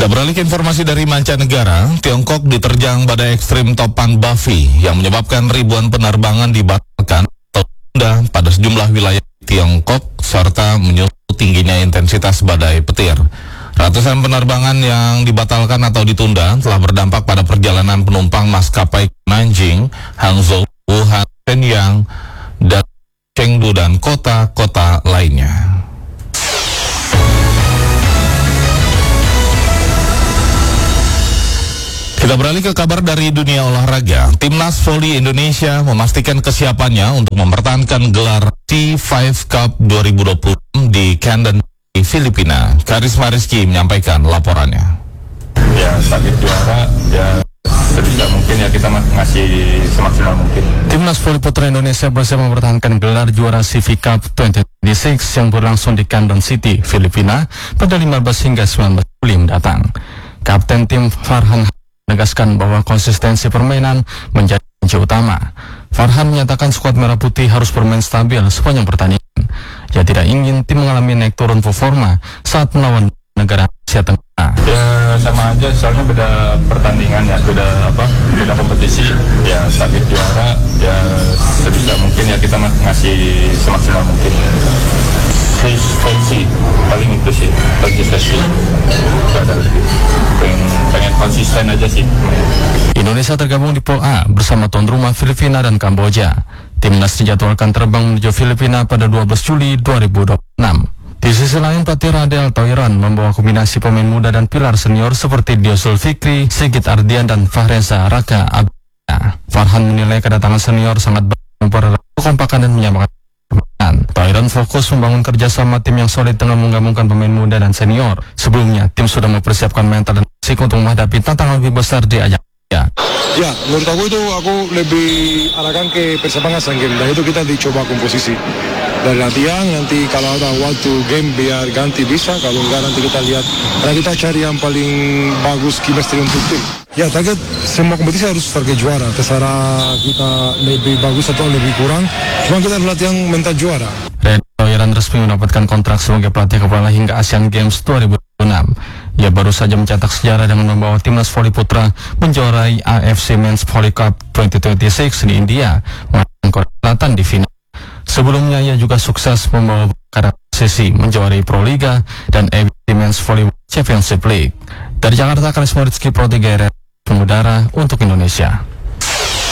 Kita beralih ke informasi dari mancanegara. Tiongkok diterjang badai ekstrim topan Bavi yang menyebabkan ribuan penerbangan dibatalkan atau ditunda pada sejumlah wilayah Tiongkok serta menyusul tingginya intensitas badai petir. Ratusan penerbangan yang dibatalkan atau ditunda telah berdampak pada perjalanan penumpang maskapai Nanjing, Hangzhou, Wuhan, Shenyang, dan Chengdu dan kota-kota lainnya. Kita beralih ke kabar dari dunia olahraga. Timnas voli Indonesia memastikan kesiapannya untuk mempertahankan gelar T5 Cup 2020 di Kandan, Filipina. Karisma Rizky menyampaikan laporannya. Ya, target juara ya sebisa mungkin ya kita ngasih semaksimal mungkin. Timnas voli putra Indonesia bersiap mempertahankan gelar juara CV Cup 2026 yang berlangsung di Kandan City, Filipina pada 15 hingga 19 Juli mendatang. Kapten tim Farhan menegaskan bahwa konsistensi permainan menjadi kunci utama. Farhan menyatakan skuad merah putih harus bermain stabil sepanjang pertandingan. Ia tidak ingin tim mengalami naik turun performa saat melawan negara Asia Tenggara. Ya sama aja, soalnya beda pertandingan ya, beda kompetisi. Ya target juara ya sebisa mungkin ya kita ngasih semaksimal mungkin. Konsistensi paling itu sih, konsistensi. Gak ada lebih. Pengen konsisten aja sih. Indonesia tergabung di Pool A bersama tuan rumah Filipina dan Kamboja. Timnas dijadwalkan terbang menuju Filipina pada 12 Juli 2026. Di sisi lain, pelatih Radel Toiran membawa kombinasi pemain muda dan pilar senior seperti Diosul Fikri, Sigit Ardian, dan Fahreza Raka Abdullah. Farhan menilai kedatangan senior sangat mempererat kekompakan dan menyamakan permainan. Toiran fokus membangun kerjasama tim yang solid dengan menggabungkan pemain muda dan senior. Sebelumnya, tim sudah mempersiapkan mental dan fisik untuk menghadapi tantangan lebih besar di ajang. Ya, menurut aku lebih arahkan ke persiapan Asian Games, dan itu kita dicoba komposisi dari latihan. Nanti kalau ada waktu game biar ganti bisa, kalau enggak nanti kita lihat, karena kita cari yang paling bagus chemistry untuk tim. Ya, target semua kompetisi harus target juara, terserah kita lebih bagus atau lebih kurang, cuma kita latihan mental juara. Toiran resmi mendapatkan kontrak sebagai pelatih kepala hingga Asian Games 2026. Ia baru saja mencetak sejarah dengan membawa timnas voli putra menjuarai AFC Men's Volley Cup 2026 di India, mengalahkan Korea Selatan di final. Sebelumnya ia juga sukses membawa sesi menjuarai Pro Liga dan AFC Men's Volley Championship League. Dari Jakarta, Karisma Rizky, Pro 3 mengudara untuk Indonesia.